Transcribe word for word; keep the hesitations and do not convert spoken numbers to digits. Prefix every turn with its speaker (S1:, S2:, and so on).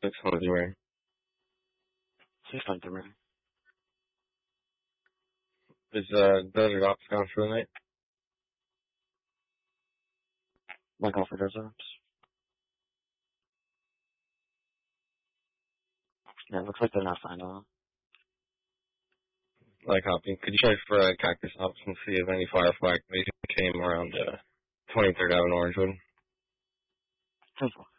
S1: six hundred zero.
S2: six hundred zero.
S1: Is, uh, Desert Ops gone for the night?
S2: Like off for Desert Ops. Yeah, it looks like they're not signed on.
S1: Like, copy. Could you check for uh, Cactus Ops and see if any Firefly activation came around uh, twenty-third Avenue, Orangewood?
S2: Simple.